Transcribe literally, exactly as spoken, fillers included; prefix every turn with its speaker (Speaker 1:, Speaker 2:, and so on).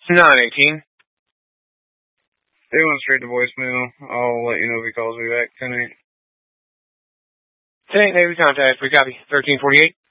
Speaker 1: nine eighteen.
Speaker 2: They went straight to voicemail. I'll let you know if he calls me back. ten eight.
Speaker 1: ten eight Navy contact. We copy. thirteen forty-eight.